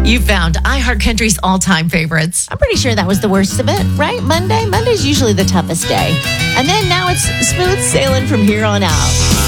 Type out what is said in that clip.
You found iHeartCountry's all-time favorites. I'm pretty sure that was the worst of it, right? Monday's usually the toughest day. And then now it's smooth sailing from here on out.